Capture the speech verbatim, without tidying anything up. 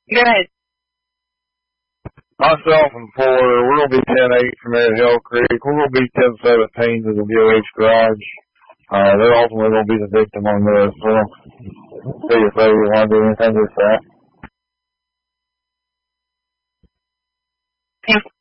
Go ahead. Myself and four, we're going to be ten eight from there at Hell Creek. We're going to be ten seventeen to the D O H garage. Uh, they're ultimately going to be the victim on this. So, see if they want to do anything with that.